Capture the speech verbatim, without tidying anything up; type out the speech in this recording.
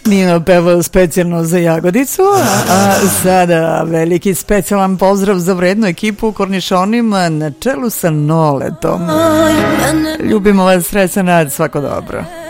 Nino pevao specijalno za Jagodicu, a sada veliki specijalan pozdrav za vrednu ekipu u Kornišonima na čelu sa Noletom. Ljubimo vas, srećan rad, svako dobro.